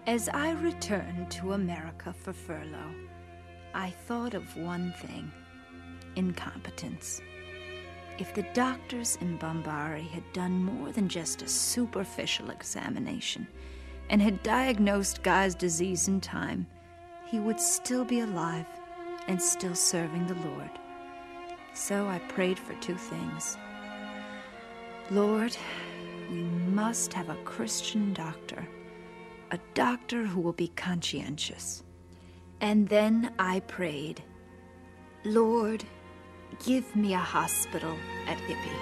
As I returned to America for furlough, I thought of one thing: incompetence. If the doctors in Bombari had done more than just a superficial examination and had diagnosed Guy's disease in time, he would still be alive and still serving the Lord. So I prayed for two things. Lord, we must have a Christian doctor, a doctor who will be conscientious. And then I prayed, Lord, give me a hospital at Ippy.